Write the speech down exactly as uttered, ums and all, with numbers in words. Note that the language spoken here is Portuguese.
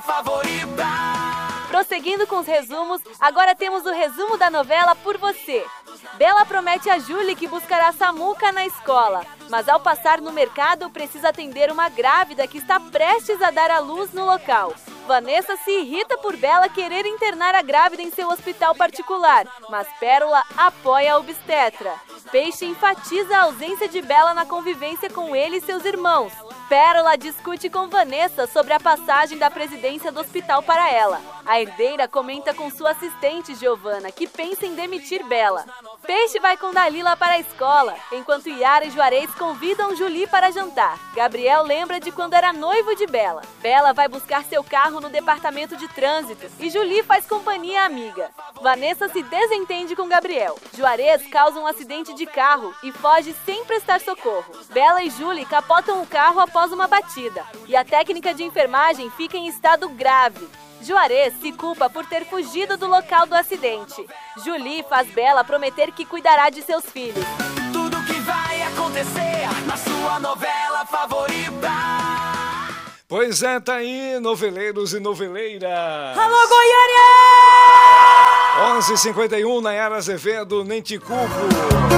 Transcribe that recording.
favorita. Prosseguindo com os resumos, agora temos o resumo da novela Por Você. Bela promete a Julie que buscará Samuca na escola, mas ao passar no mercado precisa atender uma grávida que está prestes a dar à luz no local. Vanessa se irrita por Bela querer internar a grávida em seu hospital particular, mas Pérola apoia a obstetra. Peixe enfatiza a ausência de Bela na convivência com ele e seus irmãos. Pérola discute com Vanessa sobre a passagem da presidência do hospital para ela. A herdeira comenta com sua assistente Giovana, que pensa em demitir Bela. Peixe vai com Dalila para a escola, enquanto Yara e Juarez convidam Julie para jantar. Gabriel lembra de quando era noivo de Bela. Bela vai buscar seu carro no departamento de trânsito e Julie faz companhia à amiga. Vanessa se desentende com Gabriel. Juarez causa um acidente de carro e foge sem prestar socorro. Bela e Julie capotam o carro após uma batida e a técnica de enfermagem fica em estado grave. Juarez se culpa por ter fugido do local do acidente. Julie faz Bela prometer que cuidará de seus filhos. Tudo que vai acontecer na sua novela favorita. Pois é, tá aí, noveleiros e noveleiras. Alô, Goiânia! onze e cinquenta e um, Nayara Azevedo, nem te culpo.